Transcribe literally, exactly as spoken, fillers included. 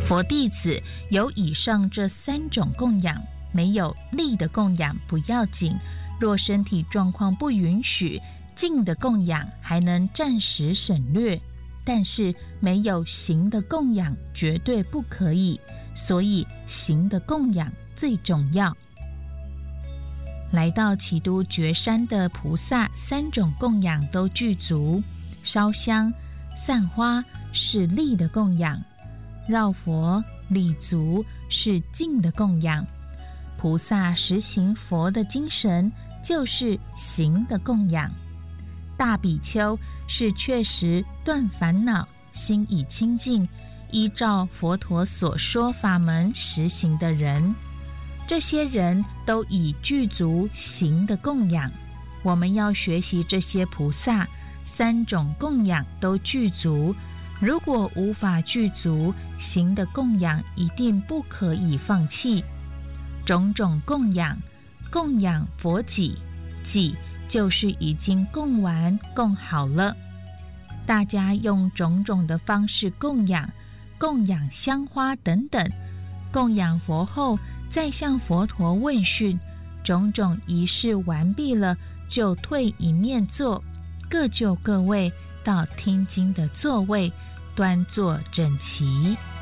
佛弟子有以上这三种供养，没有力的供养不要紧，若身体状况不允许，静的供养还能暂时省略，但是没有行的供养绝对不可以，所以行的供养最重要。来到祇都觉山的菩萨，三种供养都具足，烧香、散花是力的供养，绕佛、礼足是静的供养。菩萨实行佛的精神，就是行的供养。大比丘是确实断烦恼，心已清净，依照佛陀所说法门实行的人。这些人都已具足行的供养，我们要学习这些菩萨，三种供养都具足。如果无法具足，行的供养一定不可以放弃。种种供养，供养佛己，己就是已经供完供好了。大家用种种的方式供养，供养香花等等，供养佛后再向佛陀问讯，种种仪式完毕了，就退一面坐，各就各位到听经的座位，端坐整齐。